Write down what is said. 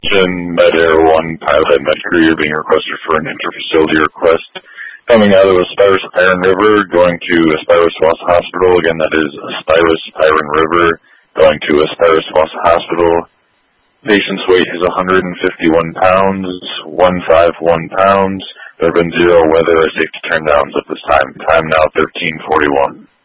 Attention, Med Air 1 pilot, Med Crew, you're being requested for an interfacility request. Coming out of Aspirus Iron River, going to Aspirus Wausau Hospital. Again, that is Aspirus Iron River, going to Aspirus Wausau Hospital. Patient's weight is 151 pounds, 151 pounds. There have been zero weather or safety turndowns at this time. Time now 13:41.